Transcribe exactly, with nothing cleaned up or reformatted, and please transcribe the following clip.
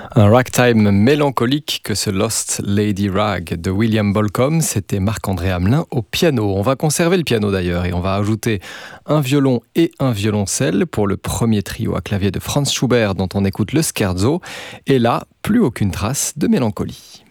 Un ragtime mélancolique que ce Lost Lady Rag de William Bolcom, c'était Marc-André Hamelin au piano. On va conserver le piano d'ailleurs et on va ajouter un violon et un violoncelle pour le premier trio à clavier de Franz Schubert dont on écoute le scherzo. Et là, plus aucune trace de mélancolie.